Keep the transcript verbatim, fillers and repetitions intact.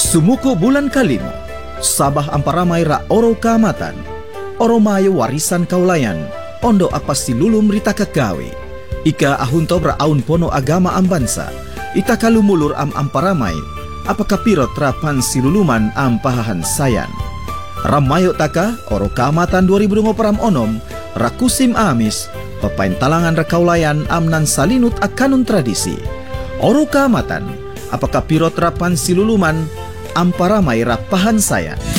Sumuko bulan kalimo, sabah amparamay ra oro kaamatan, oro mayo warisan kaulayan, ondo apas silulum rita kagawi. Ika ahunto ra aun pono agama am bansa, ita kalumulur am amparamay, apakah pirot rapan siluluman am pahahan sayan. Ramayo taka oro kaamatan dua ribu dua puluh onom, rakusim amis, papain talangan ra kaulayan am nan salinut akanun tradisi. Oro kaamatan, apakah pirot rapan siluluman amparamay rapahan saya.